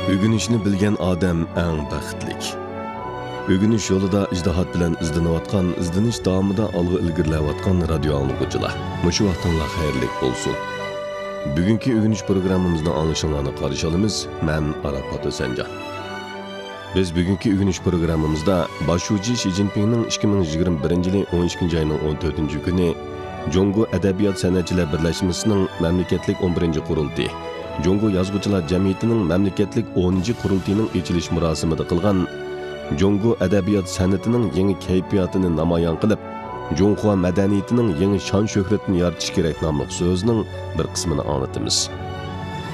Ögünüşni bilgen odam eng baxtlik. Ögünüş yo'lida ijtihod bilan izlanayotgan, izlanish davomida olg'a ilgarilayotgan radio anglag'uchilar. Mushu vaqtinglar xayrli bo'lsin. Bugungi ögünüş programmamizda anglashinglarni qarshi olamiz. Men Arafat O'sanjon. Biz bugungi ögünüş programmamizda boshlovchi Xi Jinpingning 2021-yil 12 oyning 14 kuni Jongo Adabiyot San'atchilar Birlashmasining mamlakatlik 11-qurultiyi, Jongo Yozuvchilar Jamiyatining mamlakatlik 10-qurultiyining ochilish marosimida qilgan Jongo adabiyot san'atining yangi kayfiyatini namoyon qilib, Jongo madaniyatining yangi shon-shuhratini yaratish kerak nomli so'zning bir qismini anlatamiz.